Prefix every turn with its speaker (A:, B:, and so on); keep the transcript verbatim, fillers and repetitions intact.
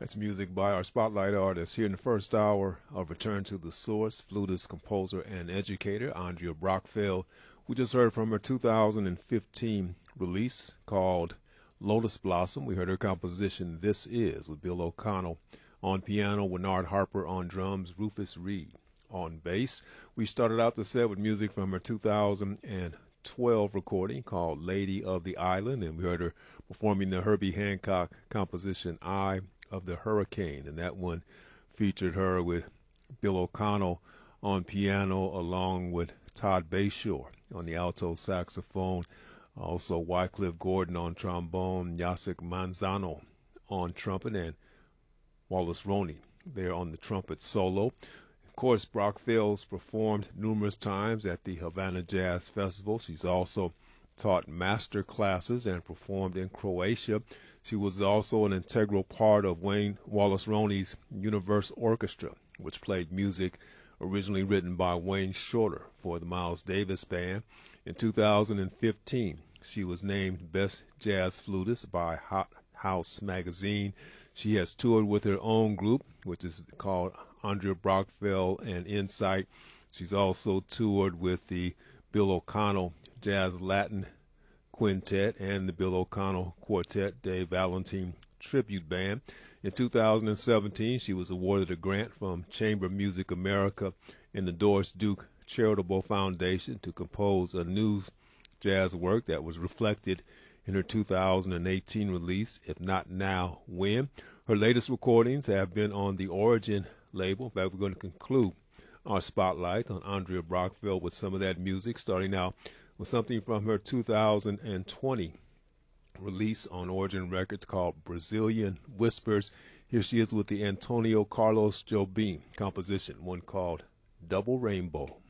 A: That's music by our spotlight artist here in the first hour of Return to the Source, flutist, composer, and educator Andrea Brockfeld. We just heard from her two thousand fifteen release called Lotus Blossom. We heard her composition This Is with Bill O'Connell on piano, Bernard Harper on drums, Rufus Reed on bass. We started out the set with music from her two thousand twelve recording called Lady of the Island, and we heard her performing the Herbie Hancock composition Eye of the Hurricane, and that one featured her with Bill O'Connell on piano along with Todd Bayshore on the alto saxophone, also Wycliffe Gordon on trombone, Jacek Manzano on trumpet, and Wallace Roney there on the trumpet solo. Of course, Brockfeld's performed numerous times at the Havana Jazz Festival. She's also taught master classes and performed in Croatia. She was also an integral part of Wayne Wallace Roney's Universe Orchestra, which played music originally written by Wayne Shorter for the Miles Davis Band. In two thousand fifteen, she was named Best Jazz Flutist by Hot House magazine. She has toured with her own group, which is called Andrea Brockfeld and Insight. She's also toured with the Bill O'Connell Jazz Latin Quintet and the Bill O'Connell Quartet, Dave Valentine Tribute Band. In two thousand seventeen, she was awarded a grant from Chamber Music America and the Doris Duke Charitable Foundation to compose a new jazz work that was reflected in her two thousand eighteen release, If Not Now, When. Her latest recordings have been on the Origin label. In fact, we're going to conclude our spotlight on Andrea Brockfeld with some of that music, starting out with something from her two thousand twenty release on Origin Records called Brazilian Whispers. Here she is with the Antonio Carlos Jobim composition, one called Double Rainbow.